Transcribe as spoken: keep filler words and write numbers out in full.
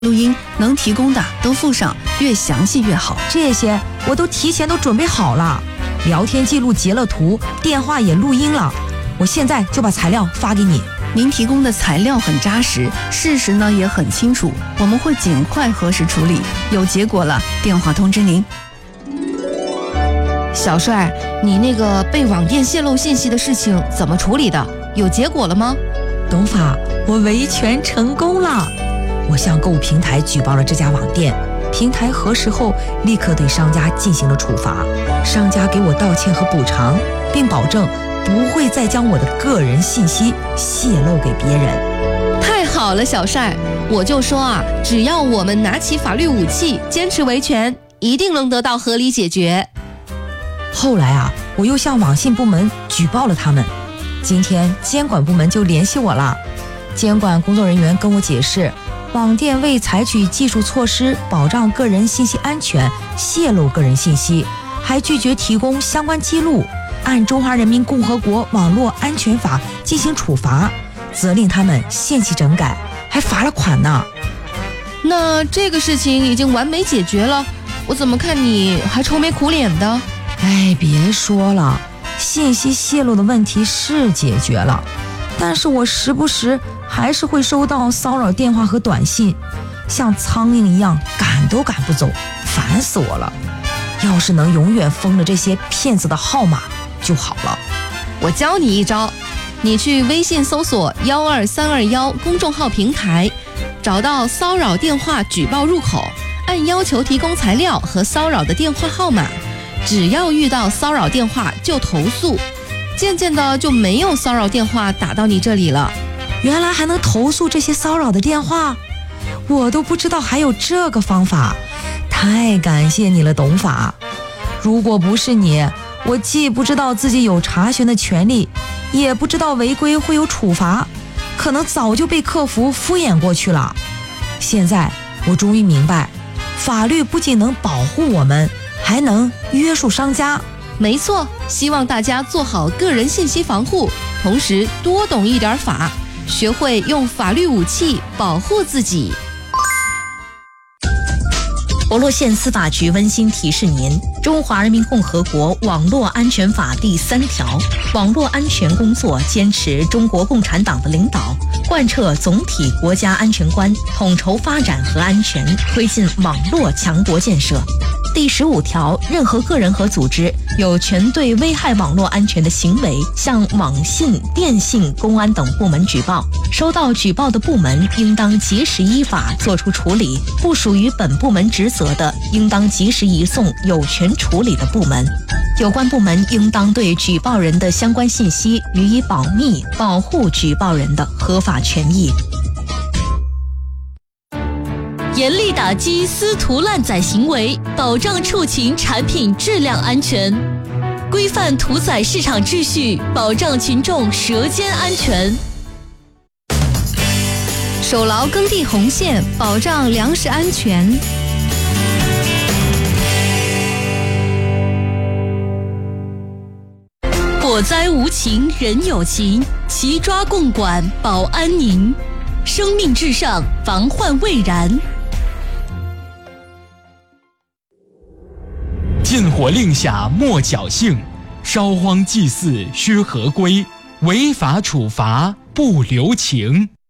录音能提供的都附上，越详细越好。 这些我都提前都准备好了，聊天记录截了图，电话也录音了，我现在就把材料发给你。 您提供的材料很扎实，事实呢也很清楚，我们会尽快核实处理，有结果了电话通知您。 小帅，你那个被网店泄露信息的事情怎么处理的？有结果了吗？ 董法，我维权成功了。我向购物平台举报了这家网店，平台核实后立刻对商家进行了处罚，商家给我道歉和补偿，并保证不会再将我的个人信息泄露给别人。 太好了，小帅，我就说啊，只要我们拿起法律武器，坚持维权，一定能得到合理解决。 后来啊，我又向网信部门举报了他们，今天监管部门就联系我了。监管工作人员跟我解释，网店未采取技术措施保障个人信息安全，泄露个人信息，还拒绝提供相关记录，按《中华人民共和国网络安全法》进行处罚，责令他们限期整改，还罚了款呢。 那这个事情已经完美解决了，我怎么看你还愁眉苦脸的？ 哎，别说了，信息泄露的问题是解决了，但是我时不时还是会收到骚扰电话和短信，像苍蝇一样赶都赶不走，烦死我了。要是能永远封了这些骗子的号码就好了。 我教你一招，你去微信搜索幺二三二幺公众号平台，找到骚扰电话举报入口，按要求提供材料和骚扰的电话号码，只要遇到骚扰电话就投诉，渐渐的就没有骚扰电话打到你这里了。 原来还能投诉这些骚扰的电话，我都不知道还有这个方法，太感谢你了，董法。如果不是你，我既不知道自己有查询的权利，也不知道违规会有处罚，可能早就被客服敷衍过去了。现在我终于明白，法律不仅能保护我们，还能约束商家。 没错，希望大家做好个人信息防护，同时多懂一点法，学会用法律武器保护自己。 博洛县司法局温馨提示您：中华人民共和国网络安全法第三条，网络安全工作坚持中国共产党的领导，贯彻总体国家安全观，统筹发展和安全，推进网络强国建设。第十五条，任何个人和组织有权对危害网络安全的行为向网信、电信、公安等部门举报，收到举报的部门应当及时依法作出处理，不属于本部门职责的，应当及时移送有权处理的部门。有关部门应当对举报人的相关信息予以保密，保护举报人的合法权益。 严厉打击私图滥载行为，保障触禽产品质量安全，规范屠宰市场秩序，保障群众舌尖安全。 手牢耕地红线，保障粮食安全。 火灾无情人有情，齐抓共管保安宁，生命至上，防患未然。 禁火令下莫侥幸，烧荒祭祀须合规，违法处罚不留情。